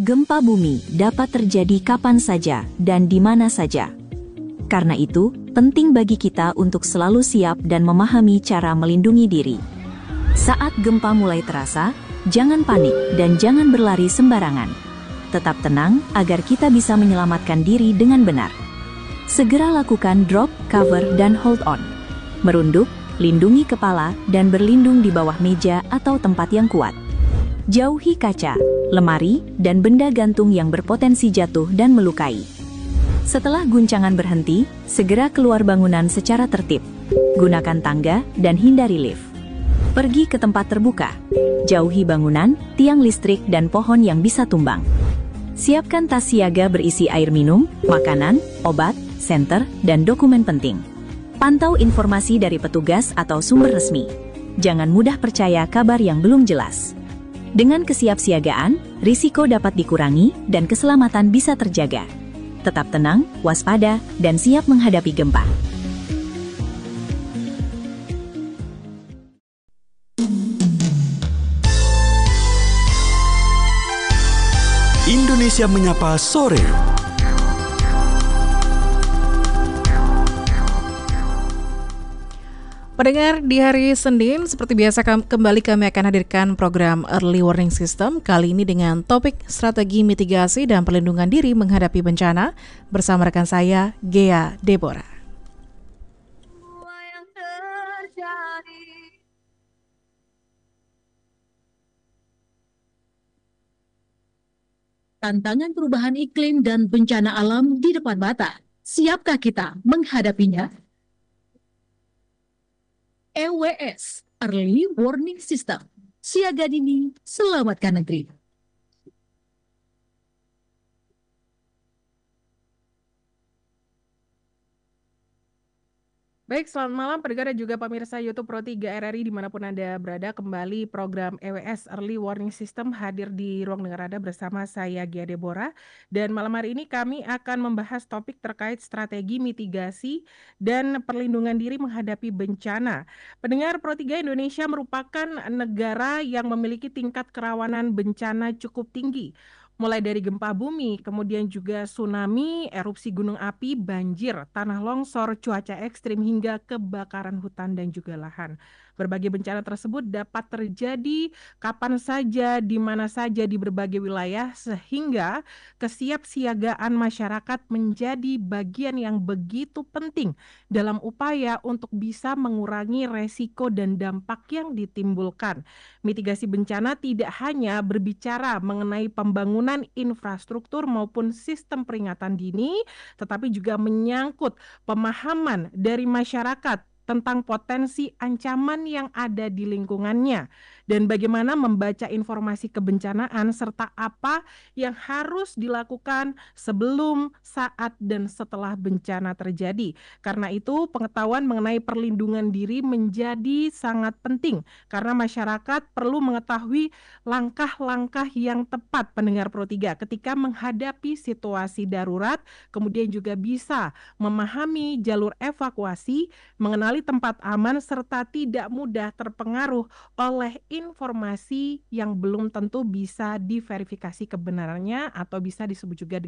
Gempa bumi dapat terjadi kapan saja dan di mana saja. Karena itu, penting bagi kita untuk selalu siap dan memahami cara melindungi diri. Saat gempa mulai terasa, jangan panik dan jangan berlari sembarangan. Tetap tenang agar kita bisa menyelamatkan diri dengan benar. Segera lakukan drop, cover, dan hold on. Merunduk, lindungi kepala, dan berlindung di bawah meja atau tempat yang kuat. Jauhi kaca, lemari, dan benda gantung yang berpotensi jatuh dan melukai. Setelah guncangan berhenti, segera keluar bangunan secara tertib. Gunakan tangga dan hindari lift. Pergi ke tempat terbuka. Jauhi bangunan, tiang listrik, dan pohon yang bisa tumbang. Siapkan tas siaga berisi air minum, makanan, obat, senter, dan dokumen penting. Pantau informasi dari petugas atau sumber resmi. Jangan mudah percaya kabar yang belum jelas. Dengan kesiapsiagaan, risiko dapat dikurangi dan keselamatan bisa terjaga. Tetap tenang, waspada, dan siap menghadapi gempa. Indonesia Menyapa Sore. Pendengar, di hari Senin, seperti biasa kembali kami akan hadirkan program Early Warning System, kali ini dengan topik strategi mitigasi dan perlindungan diri menghadapi bencana, bersama rekan saya, Gea Deborah. Tantangan perubahan iklim dan bencana alam di depan mata. Siapkah kita menghadapinya? EWS, Early Warning System. Siaga dini, selamatkan negeri. Baik, selamat malam pendengar dan juga pemirsa YouTube Pro 3 RRI dimanapun Anda berada. Kembali program EWS Early Warning System hadir di ruang dengar Anda bersama saya Gia Deborah. Dan malam hari ini kami akan membahas topik terkait strategi mitigasi dan perlindungan diri menghadapi bencana. Pendengar Pro 3, Indonesia merupakan negara yang memiliki tingkat kerawanan bencana cukup tinggi. Mulai dari gempa bumi, kemudian juga tsunami, erupsi gunung api, banjir, tanah longsor, cuaca ekstrim, hingga kebakaran hutan dan juga lahan. Berbagai bencana tersebut dapat terjadi kapan saja, di mana saja di berbagai wilayah, sehingga kesiapsiagaan masyarakat menjadi bagian yang begitu penting dalam upaya untuk bisa mengurangi resiko dan dampak yang ditimbulkan. Mitigasi bencana tidak hanya berbicara mengenai pembangunan infrastruktur maupun sistem peringatan dini, tetapi juga menyangkut pemahaman dari masyarakat tentang potensi ancaman yang ada di lingkungannya dan bagaimana membaca informasi kebencanaan serta apa yang harus dilakukan sebelum, saat, dan setelah bencana terjadi. Karena itu, pengetahuan mengenai perlindungan diri menjadi sangat penting karena masyarakat perlu mengetahui langkah-langkah yang tepat, pendengar Pro 3, ketika menghadapi situasi darurat, kemudian juga bisa memahami jalur evakuasi, mengenali tempat aman, serta tidak mudah terpengaruh oleh informasi yang belum tentu bisa diverifikasi kebenarannya atau bisa disebut juga